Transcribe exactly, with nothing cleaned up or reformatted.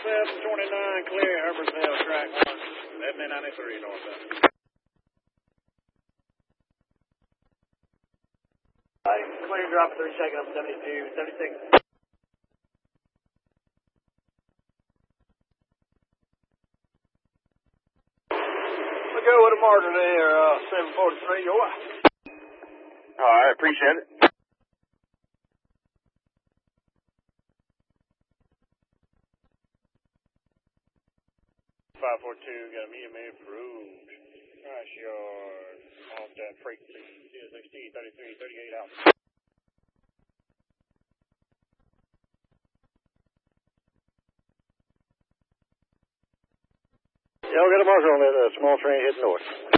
seven twenty-nine clear, Herbersville, track one. F M ninety-three, northbound. Right, clear drop three, checking up seventy-two, seventy-six. We'll go with a margin there, uh, seven forty-three, your way. All right, appreciate it. five four two, got a medium A for Rouge. Nice yard. Off that frequency. C S X T thirty-three thirty-eight out. Y'all got a marker on that uh, small train heading north.